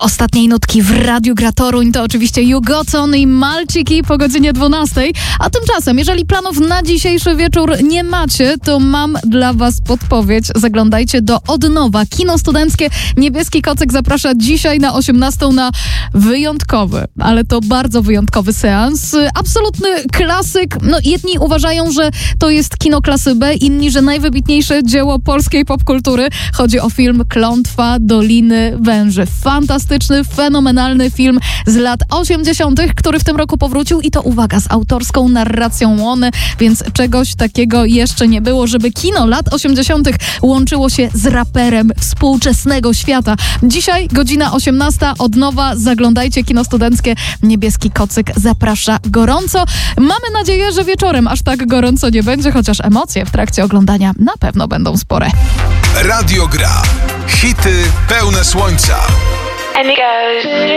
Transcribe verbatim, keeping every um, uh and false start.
ostatniej nutki w Radiu Gra Toruń to oczywiście You Got On i Malciki po godzinie dwunastej. A tymczasem, jeżeli planów na dzisiejszy wieczór nie macie, to mam dla was podpowiedź. Zaglądajcie do Odnowa. Kino studenckie Niebieski Kocyk zaprasza dzisiaj na osiemnastą na wyjątkowy, ale to bardzo wyjątkowy seans. Absolutny klasyk. No, jedni uważają, że to jest kino klasy B, inni, że najwybitniejsze dzieło polskiej popkultury. Chodzi o film Klątwa Doliny Węży. Fantastyczny, fenomenalny film z lat osiemdziesiątych, który w tym roku powrócił i to, uwaga, z autorską narracją Łony, więc czegoś takiego jeszcze nie było, żeby kino lat osiemdziesiątych łączyło się z raperem współczesnego świata. Dzisiaj godzina osiemnasta, Odnowa, zaglądajcie, kino studenckie Niebieski Kocyk zaprasza gorąco. Mamy nadzieję, że wieczorem aż tak gorąco nie będzie, chociaż emocje w trakcie oglądania na pewno będą spore. Radio Gra. Hity pełne słońca. And it goes.